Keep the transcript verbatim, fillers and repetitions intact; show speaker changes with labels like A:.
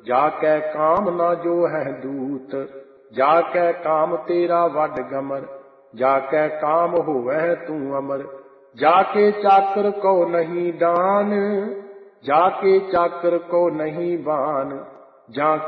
A: ਜਾਕੈ ਕਾਮ ਨਾ ਜੋ ਹੈ ਦੂਤ। ਜਾਕੈ ਕਾਮ ਤੇਰਾ ਵੱਡ ਗਮਰ, ਜਾਕੈ ਕਾਮ ਹੋਵੈ ਤੂੰ ਅਮਰ। ਜਾਕੇ ਚਾਕਰ ਕੋ ਨਹੀਂ ਦਾਨ, ਜਾਕੇ ਚਾਕਰ ਕੋ ਨਹੀਂ ਬਾਨ। ਜਾਂ